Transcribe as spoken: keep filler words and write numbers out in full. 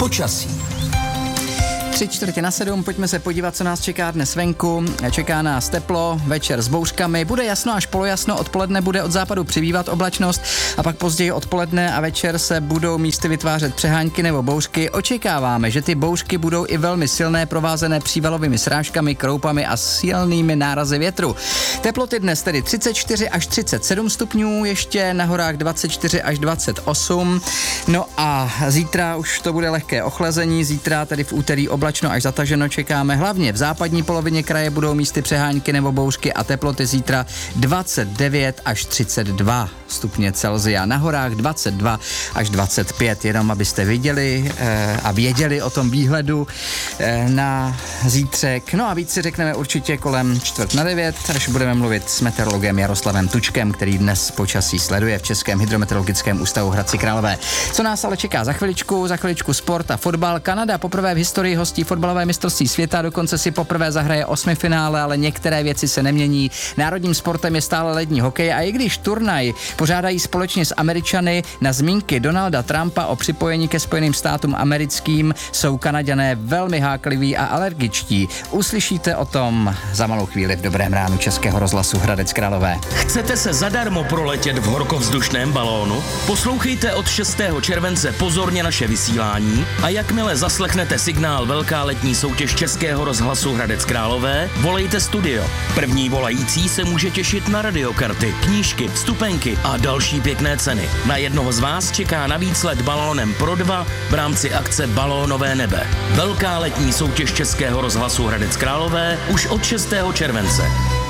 Počasí. Tři čtvrtě na sedm, pojďme se podívat, co nás čeká dnes venku. Čeká nás teplo, večer s bouřkami, bude jasno až polojasno, odpoledne bude od západu přibývat oblačnost a pak později odpoledne a večer se budou místy vytvářet přehánky nebo bouřky. Očekáváme, že ty bouřky budou i velmi silné, provázené přívalovými srážkami, kroupami a silnými nárazy větru. Teploty dnes tedy třicet čtyři až třicet sedm stupňů, ještě na horách dvacet čtyři až dvacet osm. No a zítra už to bude lehké ochlazení, zítra tedy v úterý oblačno až zataženo čekáme. Hlavně v západní polovině kraje budou místy přehánky nebo bouřky a teploty zítra dvacet devět až třicet dva stupně Celsia. Na horách dvacet dva až dvacet pět, jenom abyste viděli eh, a věděli o tom výhledu eh, na zítřek. No a víc si řekneme určitě kolem čtvrt na devět, až budeme mluvit s meteorologem Jaroslavem Tučkem, který dnes počasí sleduje v Českém hydrometeorologickém ústavu v Hradci Králové. Co nás ale čeká za chviličku? Za chviličku sport a fotbal. Kanada poprvé v historii hostí fotbalové mistrovství světa, dokonce si poprvé zahraje osmifinále, ale některé věci se nemění. Národním sportem je stále lední hokej a i když turnaj pořádají společně s Američany, na zmínky Donalda Trumpa o připojení ke Spojeným státům americkým jsou Kanaďané velmi hákliví a alergičtí. Uslyšíte o tom za malou chvíli v Dobrém ránu Českého rozhlasu Hradec Králové. Chcete se zadarmo proletět v horkovzdušném balónu? Poslouchejte od šestého července pozorně naše vysílání a jakmile zaslechnete signál Velká letní soutěž Českého rozhlasu Hradec Králové, volejte studio. První volající se může těšit na radiokarty, knížky, vstupenky a další pěkné ceny. Na jednoho z vás čeká navíc let balónem pro dva v rámci akce Balónové nebe. Velká letní soutěž Českého rozhlasu Hradec Králové už od šestého července.